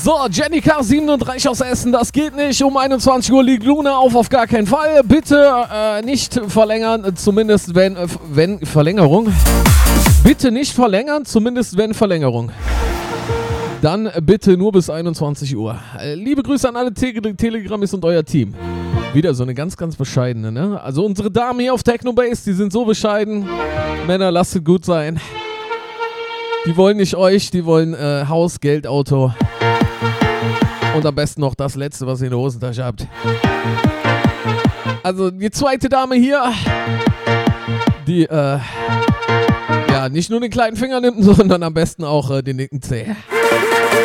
So, Jenny K37 aus Essen, das geht nicht. Um 21 Uhr liegt Luna auf gar keinen Fall. Bitte nicht verlängern, zumindest wenn Verlängerung. Bitte nicht verlängern, zumindest wenn Verlängerung. Dann bitte nur bis 21 Uhr. Liebe Grüße an alle Telegrammis und euer Team. Wieder so eine ganz, ganz bescheidene, ne? Also unsere Damen hier auf Technobase, die sind so bescheiden. Männer, lasst es gut sein. Die wollen nicht euch, die wollen Haus, Geld, Auto. Und am besten noch das Letzte, was ihr in der Hosentasche habt. Also die zweite Dame hier, die nicht nur den kleinen Finger nimmt, sondern am besten auch den linken Zeh.